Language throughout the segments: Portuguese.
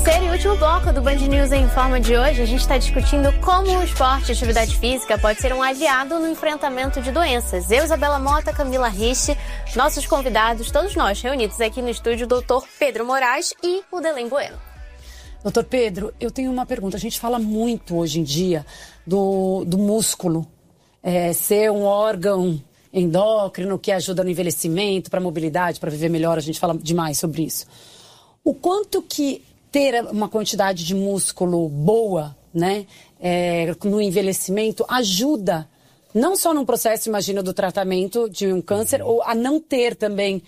Terceiro e último bloco do Band News em Forma de hoje, a gente está discutindo como o esporte e a atividade física pode ser um aliado no enfrentamento de doenças. Eu, Isabela Mota, Camila Ricci, nossos convidados, todos nós reunidos aqui no estúdio, o doutor Pedro Moraes e o Delém Bueno. Doutor Pedro, eu tenho uma pergunta. A gente fala muito hoje em dia do músculo ser um órgão endócrino que ajuda no envelhecimento, para a mobilidade, para viver melhor. A gente fala demais sobre isso. O quanto que ter uma quantidade de músculo boa, né, no envelhecimento, ajuda, não só no processo, imagino, do tratamento de um câncer, ou a não ter também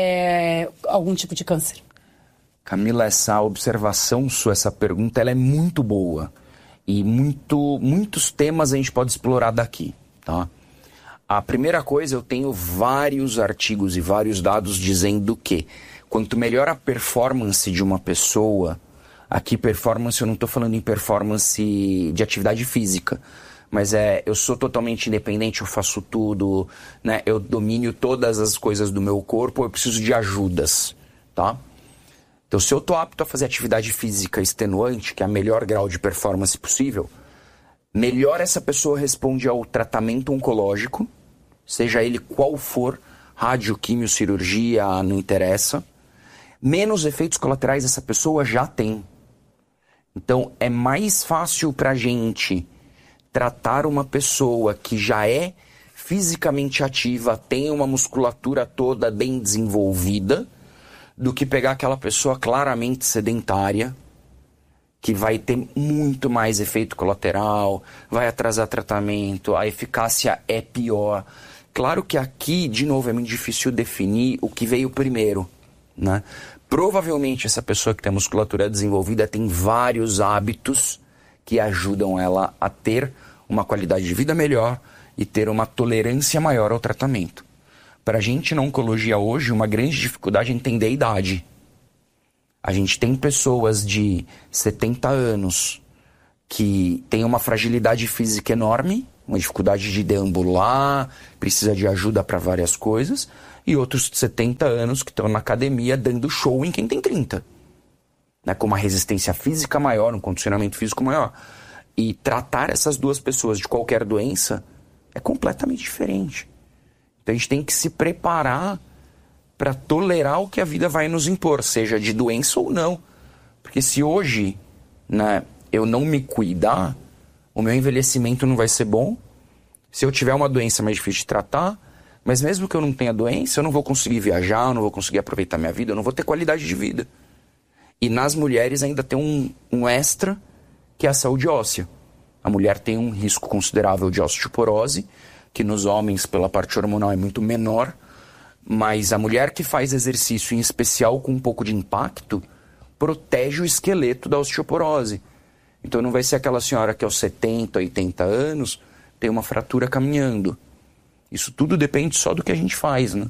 algum tipo de câncer? Camila, essa observação sua, essa pergunta, ela é muito boa. E muitos temas a gente pode explorar daqui, tá? A primeira coisa, eu tenho vários artigos e vários dados dizendo que quanto melhor a performance de uma pessoa, aqui performance, eu não estou falando em performance de atividade física, mas eu sou totalmente independente, eu faço tudo, né? Eu domino todas as coisas do meu corpo, eu preciso de ajudas, tá? Então, se eu estou apto a fazer atividade física extenuante, que é o melhor grau de performance possível, melhor essa pessoa responde ao tratamento oncológico, seja ele qual for, rádio, quimio, cirurgia, não interessa, menos efeitos colaterais essa pessoa já tem. Então, é mais fácil para a gente tratar uma pessoa que já é fisicamente ativa, tem uma musculatura toda bem desenvolvida, do que pegar aquela pessoa claramente sedentária, que vai ter muito mais efeito colateral, vai atrasar tratamento, a eficácia é pior. Claro que aqui, de novo, é muito difícil definir o que veio primeiro, né? Provavelmente essa pessoa que tem a musculatura desenvolvida tem vários hábitos que ajudam ela a ter uma qualidade de vida melhor e ter uma tolerância maior ao tratamento. Para a gente na oncologia hoje, uma grande dificuldade é entender a idade. A gente tem pessoas de 70 anos que têm uma fragilidade física enorme, uma dificuldade de deambular, precisa de ajuda para várias coisas, e outros de 70 anos que estão na academia dando show em quem tem 30. Né, com uma resistência física maior, um condicionamento físico maior. E tratar essas duas pessoas de qualquer doença é completamente diferente. Então a gente tem que se preparar para tolerar o que a vida vai nos impor, seja de doença ou não. Porque se hoje, né, eu não me cuidar, o meu envelhecimento não vai ser bom. Se eu tiver uma doença mais difícil de tratar, mas mesmo que eu não tenha doença, eu não vou conseguir viajar, eu não vou conseguir aproveitar minha vida, eu não vou ter qualidade de vida. E nas mulheres ainda tem um extra, que é a saúde óssea. A mulher tem um risco considerável de osteoporose, que nos homens, pela parte hormonal, é muito menor, mas a mulher que faz exercício, em especial com um pouco de impacto, protege o esqueleto da osteoporose. Então não vai ser aquela senhora que aos 70, 80 anos tem uma fratura caminhando. Isso tudo depende só do que a gente faz, né?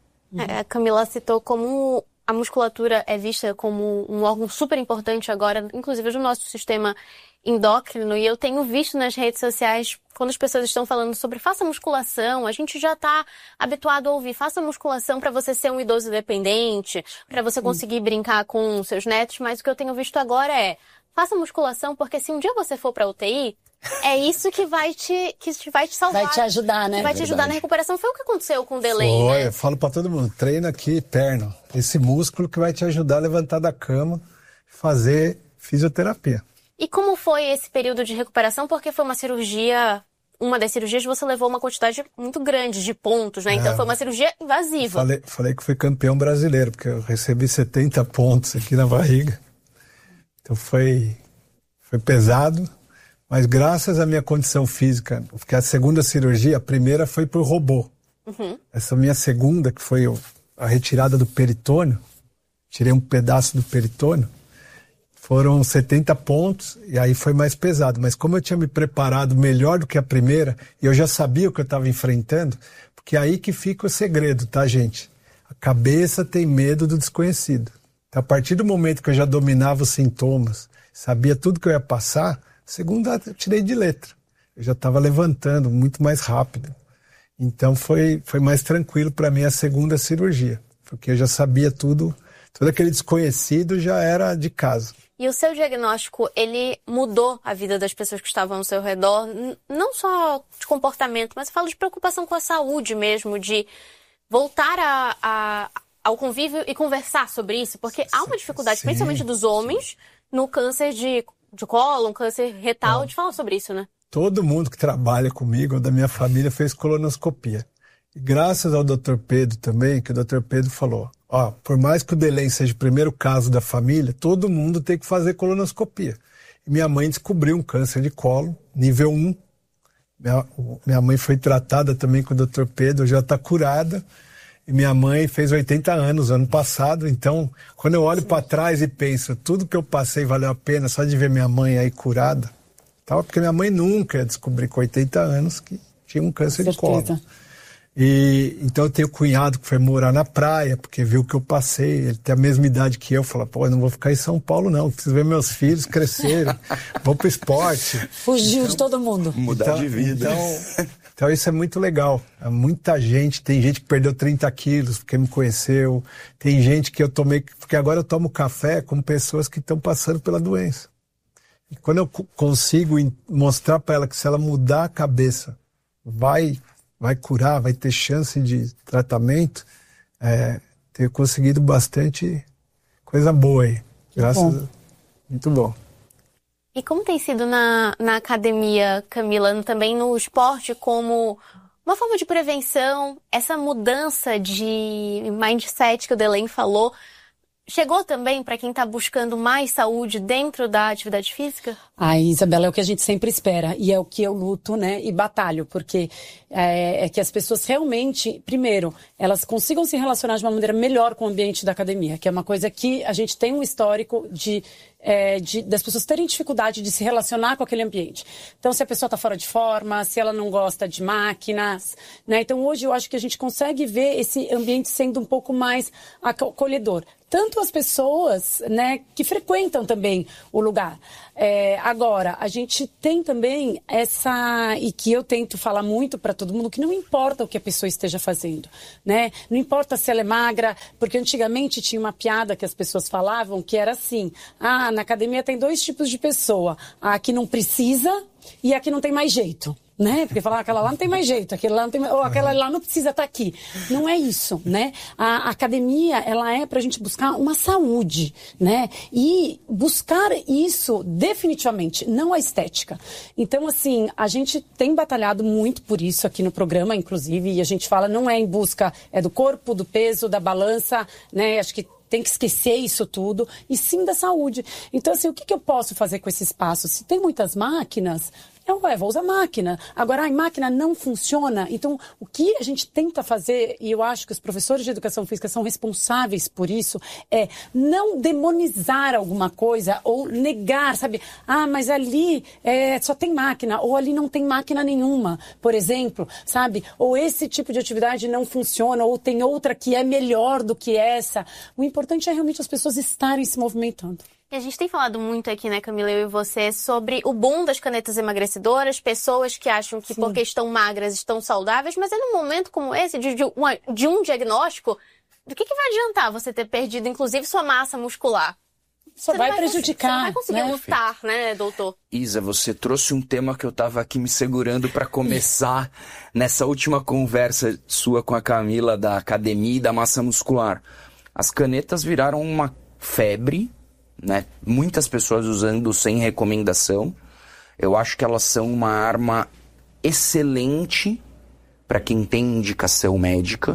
A Camila citou como a musculatura é vista como um órgão super importante agora, inclusive do nosso sistema endócrino, e eu tenho visto nas redes sociais, quando as pessoas estão falando sobre faça musculação, a gente já está habituado a ouvir, faça musculação para você ser um idoso independente, para você conseguir brincar com seus netos, mas o que eu tenho visto agora é, faça musculação porque se um dia você for para UTI, é isso que vai te salvar. Vai te ajudar, né? Vai te ajudar na recuperação. Foi o que aconteceu com o Delém, né? Eu falo para todo mundo, treina aqui perna, esse músculo que vai te ajudar a levantar da cama, fazer fisioterapia. E como foi esse período de recuperação? Porque foi uma cirurgia, uma das cirurgias você levou uma quantidade muito grande de pontos, né? Então foi uma cirurgia invasiva. Falei que fui campeão brasileiro, porque eu recebi 70 pontos aqui na barriga. Então foi pesado, mas graças à minha condição física, porque a segunda cirurgia, a primeira foi por robô. Uhum. Essa minha segunda, que foi a retirada do peritônio, tirei um pedaço do peritônio, foram 70 pontos, e aí foi mais pesado. Mas como eu tinha me preparado melhor do que a primeira, e eu já sabia o que eu estava enfrentando, porque é aí que fica o segredo, tá, gente? A cabeça tem medo do desconhecido. Então, a partir do momento que eu já dominava os sintomas, sabia tudo que eu ia passar, a segunda eu tirei de letra. Eu já estava levantando muito mais rápido. Então foi mais tranquilo para mim a segunda cirurgia, porque eu já sabia tudo, todo aquele desconhecido já era de casa. E o seu diagnóstico, ele mudou a vida das pessoas que estavam ao seu redor, não só de comportamento, mas eu falo de preocupação com a saúde mesmo, de voltar ao convívio e conversar sobre isso, porque há uma dificuldade, principalmente dos homens, no câncer de cólon, câncer retal, de falar sobre isso, né? Todo mundo que trabalha comigo, da minha família, fez colonoscopia. E graças ao Dr. Pedro também, que o Dr. Pedro falou, por mais que o Delém seja o primeiro caso da família, todo mundo tem que fazer colonoscopia. E minha mãe descobriu um câncer de cólon, nível 1. Minha mãe foi tratada também com o Dr. Pedro, já está curada. E minha mãe fez 80 anos ano passado, então quando eu olho para trás e penso, tudo que eu passei valeu a pena só de ver minha mãe aí curada, porque minha mãe nunca ia descobrir com 80 anos que tinha um câncer de cólon. E então eu tenho um cunhado que foi morar na praia, porque viu o que eu passei, ele tem a mesma idade que eu, fala, eu não vou ficar em São Paulo não, preciso ver meus filhos crescerem, vou pro esporte. Fugiu de todo mundo. Mudar de vida. Então isso é muito legal. Muita gente, tem gente que perdeu 30 quilos porque me conheceu, tem gente que eu tomei, porque agora eu tomo café com pessoas que estão passando pela doença. E quando eu consigo mostrar para ela que se ela mudar a cabeça, vai curar, vai ter chance de tratamento, ter conseguido bastante coisa boa aí. Graças a... Muito bom. E como tem sido na academia, Camila, também no esporte, como uma forma de prevenção, essa mudança de mindset que o Delém falou, chegou também para quem está buscando mais saúde dentro da atividade física? Isabela, é o que a gente sempre espera e é o que eu luto, né, e batalho, porque é que as pessoas realmente, primeiro, elas consigam se relacionar de uma maneira melhor com o ambiente da academia, que é uma coisa que a gente tem um histórico das pessoas terem dificuldade de se relacionar com aquele ambiente. Então, se a pessoa está fora de forma, se ela não gosta de máquinas, né? Então, hoje eu acho que a gente consegue ver esse ambiente sendo um pouco mais acolhedor. Tanto as pessoas, né, que frequentam também o lugar. Agora, a gente tem também e que eu tento falar muito para todo mundo, que não importa o que a pessoa esteja fazendo, né? Não importa se ela é magra, porque antigamente tinha uma piada que as pessoas falavam que era assim, na academia tem 2 tipos de pessoa, a que não precisa e a que não tem mais jeito. Né? Porque falar aquela lá não tem mais jeito, aquela lá não tem, ou aquela lá não precisa estar aqui. Não é isso, né? A academia, ela é pra gente buscar uma saúde, né? E buscar isso definitivamente, não a estética. Então, assim, a gente tem batalhado muito por isso aqui no programa, inclusive, e a gente fala, não é em busca, é do corpo, do peso, da balança, né? Acho que tem que esquecer isso tudo, e sim da saúde. Então, assim, o que eu posso fazer com esse espaço? Se tem muitas máquinas, eu vou usar máquina. Agora, a máquina não funciona. Então, o que a gente tenta fazer, e eu acho que os professores de educação física são responsáveis por isso, é não demonizar alguma coisa ou negar, sabe? Mas ali só tem máquina, ou ali não tem máquina nenhuma, por exemplo, sabe? Ou esse tipo de atividade não funciona, ou tem outra que é melhor do que essa. O importante é realmente as pessoas estarem se movimentando. E a gente tem falado muito aqui, né, Camila, eu e você, sobre o boom das canetas emagrecedoras, pessoas que acham que porque estão magras estão saudáveis, mas é num momento como esse, de um diagnóstico, do que vai adiantar você ter perdido, inclusive, sua massa muscular? Só vai prejudicar. Você não vai conseguir lutar, né, doutor? Isa, você trouxe um tema que eu estava aqui me segurando para começar nessa última conversa sua com a Camila da academia e da massa muscular. As canetas viraram uma febre, né? Muitas pessoas usando sem recomendação. Eu acho que elas são uma arma excelente para quem tem indicação médica.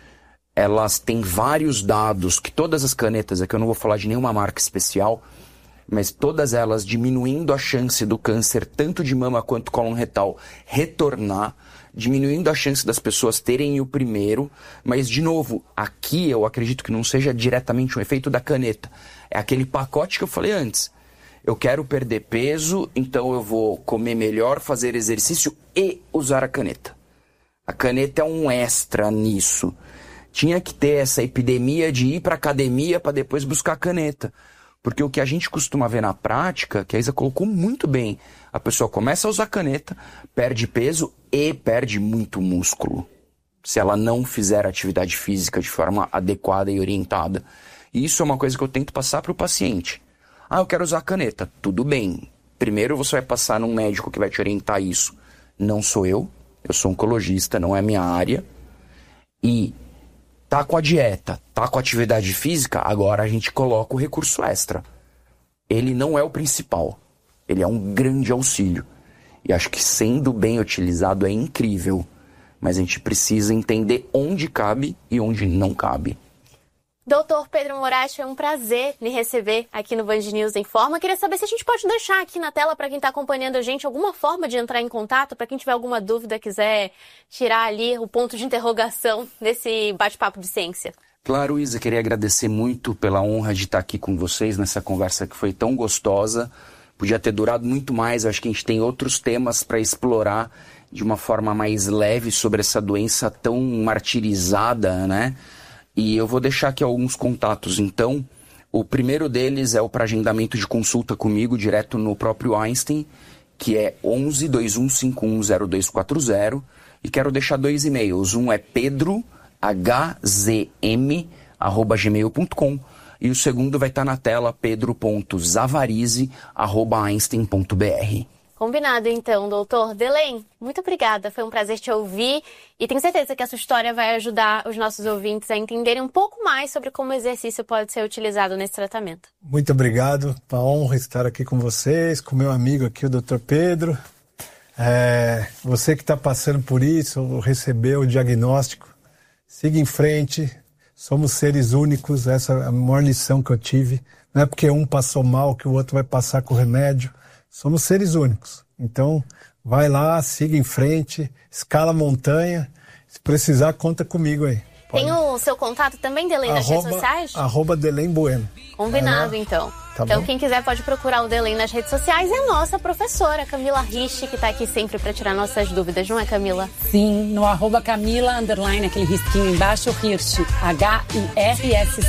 Elas têm vários dados que todas as canetas, aqui eu não vou falar de nenhuma marca especial, mas todas elas diminuindo a chance do câncer, tanto de mama quanto cólon retal, retornar, diminuindo a chance das pessoas terem o primeiro, mas, de novo, aqui eu acredito que não seja diretamente um efeito da caneta. É aquele pacote que eu falei antes. Eu quero perder peso, então eu vou comer melhor, fazer exercício e usar a caneta. A caneta é um extra nisso. Tinha que ter essa epidemia de ir para academia para depois buscar a caneta. Porque o que a gente costuma ver na prática, que a Isa colocou muito bem, a pessoa começa a usar caneta, perde peso e perde muito músculo, se ela não fizer atividade física de forma adequada e orientada. E isso é uma coisa que eu tento passar para o paciente. Ah, eu quero usar caneta. Tudo bem. Primeiro você vai passar num médico que vai te orientar isso. Não sou eu sou oncologista, não é minha área. E tá com a dieta, tá com a atividade física, agora a gente coloca o recurso extra. Ele não é o principal, ele é um grande auxílio. E acho que sendo bem utilizado é incrível, mas a gente precisa entender onde cabe e onde não cabe. Doutor Pedro Moraes, foi um prazer lhe receber aqui no Band News em Forma. Queria saber se a gente pode deixar aqui na tela para quem está acompanhando a gente alguma forma de entrar em contato, para quem tiver alguma dúvida, quiser tirar ali o ponto de interrogação desse bate-papo de ciência. Claro, Isa, queria agradecer muito pela honra de estar aqui com vocês nessa conversa que foi tão gostosa. Podia ter durado muito mais, acho que a gente tem outros temas para explorar de uma forma mais leve sobre essa doença tão martirizada, né? E eu vou deixar aqui alguns contatos, então. O primeiro deles é o para agendamento de consulta comigo, direto no próprio Einstein, que é 11 21510240. E quero deixar 2 e-mails. Um é pedrohzm@gmail.com e o segundo vai estar na tela, pedro.zavarize@einstein.br. Combinado, então, doutor. Delém, muito obrigada. Foi um prazer te ouvir e tenho certeza que a sua história vai ajudar os nossos ouvintes a entenderem um pouco mais sobre como o exercício pode ser utilizado nesse tratamento. Muito obrigado. Uma honra estar aqui com vocês, com meu amigo aqui, o Dr. Pedro. Você que está passando por isso, ou recebeu o diagnóstico, siga em frente. Somos seres únicos, essa é a maior lição que eu tive. Não é porque um passou mal que o outro vai passar com remédio. Somos seres únicos. Então, vai lá, siga em frente, escala a montanha. Se precisar, conta comigo aí. Tem o seu contato também, Delém, nas redes sociais? @Delém Bueno. Combinado, então. Tá então, bom. quem quiser pode procurar o Delém nas redes sociais. E a nossa professora, Camila Rich, que está aqui sempre para tirar nossas dúvidas, não é, Camila? Sim, no @Camila_, aquele risquinho embaixo, Hirsch, HIRSC.